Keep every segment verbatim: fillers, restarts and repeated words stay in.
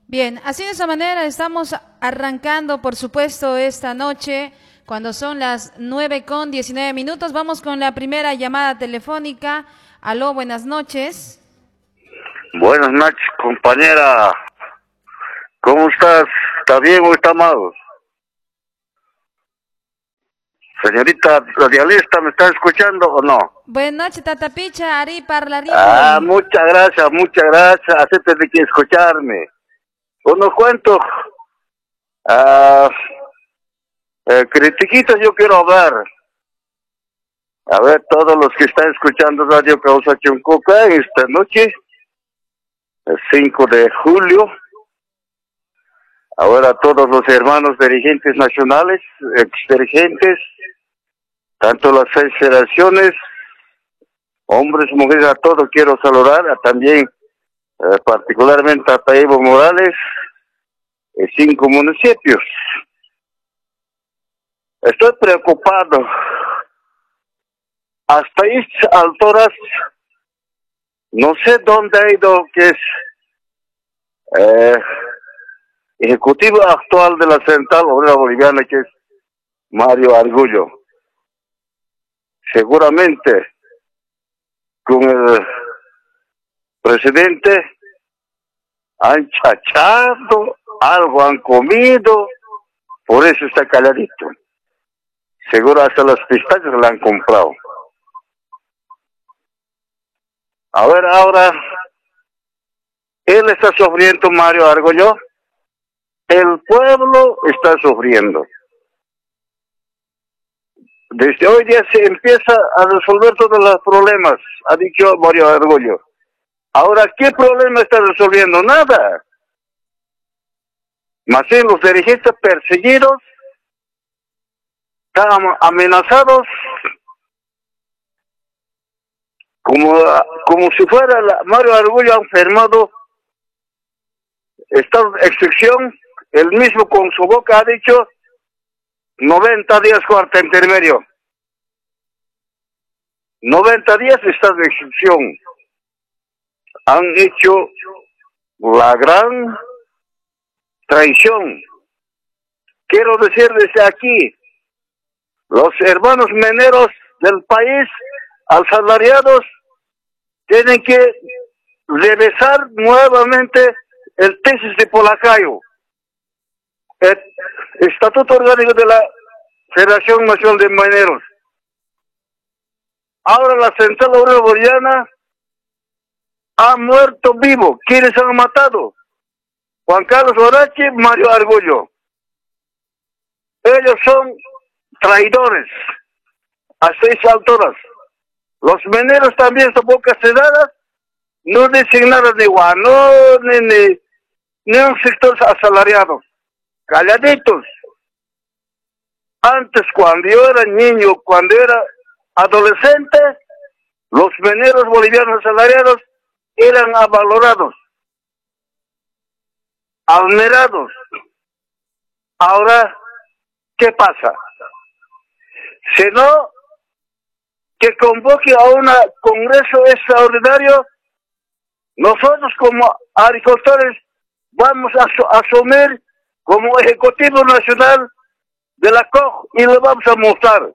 Bien, así de esa manera estamos arrancando, por supuesto, esta noche, cuando son las nueve con diecinueve minutos. Vamos con la primera llamada telefónica. Aló, buenas noches. Buenas noches, compañera. ¿Cómo estás? ¿Está bien o está mal? Señorita radialista, ¿me está escuchando o no? Buenas noches, Tatapicha, Ari Parlarín. Ah, muchas gracias, muchas gracias. Acepte de que escucharme. Unos cuantos ah, eh, critiquitos yo quiero hablar. A ver, todos los que están escuchando Radio Causa Chuncuca esta noche, el cinco de julio. Ahora todos los hermanos dirigentes nacionales, ex dirigentes, tanto las seis federaciones, hombres, mujeres, a todos quiero saludar, a también eh, particularmente a Evo Morales, en cinco municipios. Estoy preocupado. Hasta estas alturas, no sé dónde ha ido, que es eh, ejecutivo actual de la Central Obrera Boliviana, que es Mario Arguello. Seguramente con el presidente han chachado, algo han comido, por eso está calladito. Seguro hasta las pistachas le han comprado. A ver, ahora, él está sufriendo, Mario Arguello. El pueblo está sufriendo. Desde hoy día se empieza a resolver todos los problemas, ha dicho Mario Arguello. Ahora, ¿qué problema está resolviendo? Nada. Más bien los dirigentes perseguidos, están amenazados, como, como si fuera la, Mario Arguello han firmado estado de excepción. Él mismo con su boca ha dicho noventa días cuarto intermedio. noventa días estado de excepción. Han hecho la gran traición. Quiero decir desde aquí, los hermanos mineros del país, asalariados, tienen que revisar nuevamente el tesis de Polacayo, el Estatuto Orgánico de la Federación Nacional de Mineros. Ahora la Central Obrera Boliviana ha muerto vivo. ¿Quiénes han matado? Juan Carlos Horache, Mario Arguello. Ellos son traidores a seis alturas. Los mineros también son bocas cerradas, no dicen nada de guano, ni, ni, ni un sector asalariado. Calladitos. Antes, cuando yo era niño, cuando era adolescente, los mineros bolivianos asalariados eran avalorados, admirados. Ahora, ¿qué pasa? Si no, que convoque a un congreso extraordinario, nosotros como agricultores vamos a asumir como Ejecutivo Nacional de la C O G y lo vamos a mostrar.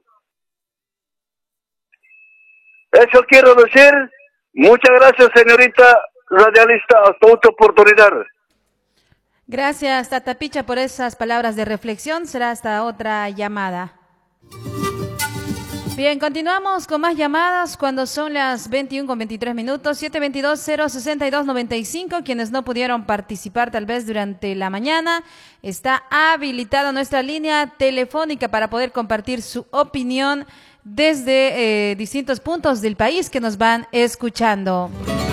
Eso quiero decir. Muchas gracias, señorita radialista, hasta otra oportunidad. Gracias, Tatapicha, por esas palabras de reflexión. Será hasta otra llamada. Bien, continuamos con más llamadas cuando son las veintiuna con veintitrés minutos, siete veintidós, cero sesenta y dos, noventa y cinco. Quienes no pudieron participar tal vez durante la mañana, está habilitada nuestra línea telefónica para poder compartir su opinión desde eh, distintos puntos del país que nos van escuchando.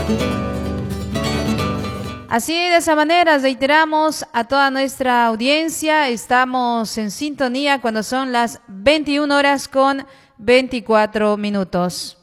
Así, de esa manera, reiteramos a toda nuestra audiencia, estamos en sintonía cuando son las veintiuna horas con veinticuatro minutos.